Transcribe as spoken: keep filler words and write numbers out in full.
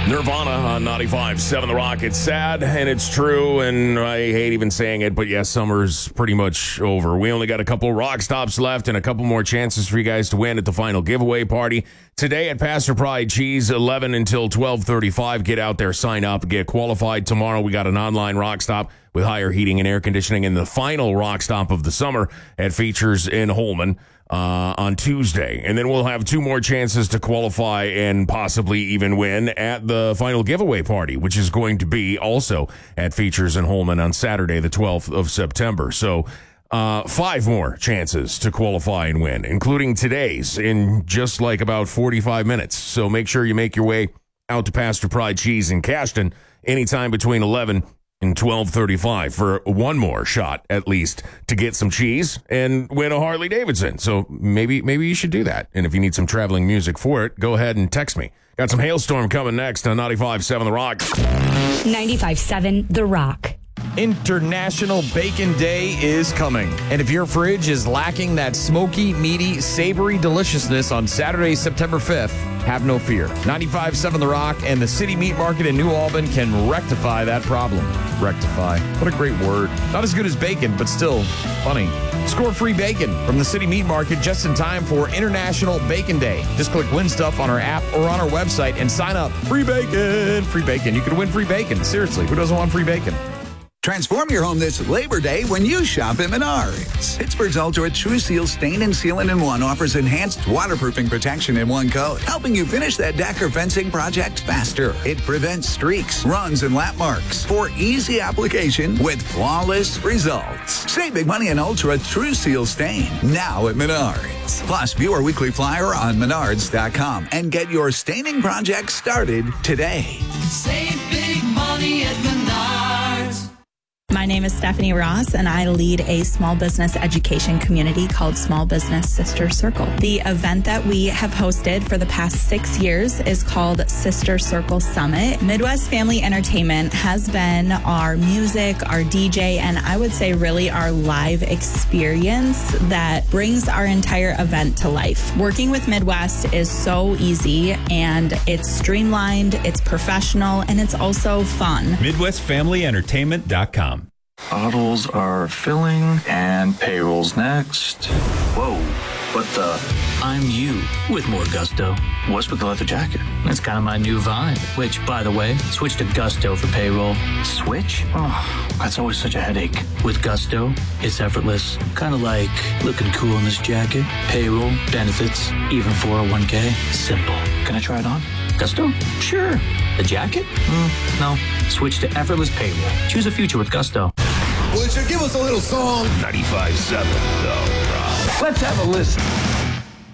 Nirvana on ninety-five point seven The Rock. It's sad, and it's true, and I hate even saying it, but yes, summer's pretty much over. We only got a couple rock stops left and a couple more chances for you guys to win at the final giveaway party. Today at Pastor Pride Cheese, eleven until twelve thirty-five. Get out there, sign up, get qualified. Tomorrow we got an online rock stop with higher heating and air conditioning, and the final rock stop of the summer at Features in Holman uh, on Tuesday. And then we'll have two more chances to qualify and possibly even win at the final giveaway party, which is going to be also at Features in Holman on Saturday, the twelfth of September. So uh, five more chances to qualify and win, including today's in just like about forty-five minutes. So make sure you make your way out to Pastor Pride Cheese in Cashton anytime between eleven and twelve thirty-five for one more shot, at least, to get some cheese and win a Harley Davidson. So maybe maybe you should do that. And if you need some traveling music for it, go ahead and text me. Got some Hailstorm coming next on ninety-five point seven The Rock. ninety-five point seven The Rock. International Bacon Day is coming. And if your fridge is lacking that smoky, meaty, savory deliciousness on Saturday, September fifth, have no fear. ninety-five point seven The Rock and the City Meat Market in New Albany can rectify that problem. Rectify. What a great word. Not as good as bacon, but still funny. Score free bacon from the City Meat Market just in time for International Bacon Day. Just click Win Stuff on our app or on our website and sign up. Free bacon. Free bacon. You can win free bacon. Seriously, who doesn't want free bacon? Transform your home this Labor Day when you shop at Menards. Pittsburgh's Ultra True Seal Stain and Sealant in One offers enhanced waterproofing protection in one coat, helping you finish that deck or fencing project faster. It prevents streaks, runs, and lap marks for easy application with flawless results. Save big money on Ultra True Seal Stain now at Menards. Plus, view our weekly flyer on menards dot com and get your staining project started today. Save big money at Menards. My name is Stephanie Ross, and I lead a small business education community called Small Business Sister Circle. The event that we have hosted for the past six years is called Sister Circle Summit. Midwest Family Entertainment has been our music, our D J, and I would say really our live experience that brings our entire event to life. Working with Midwest is so easy, and it's streamlined, it's professional, and it's also fun. Midwest Family Entertainment dot com. Bottles are filling and payroll's next. Whoa, what the? I'm you with more gusto. What's with the leather jacket? That's kind of my new vibe, which, by the way, switch to Gusto for payroll. Switch? Oh, that's always such a headache. With Gusto, it's effortless. Kind of like looking cool in this jacket, payroll, benefits, even four oh one k. Simple. Can I try it on? Gusto? Sure. The jacket? Mm, no. Switch to effortless payroll. Choose a future with Gusto. Would you give us a little song? ninety-five point seven The Rock. Let's have a listen.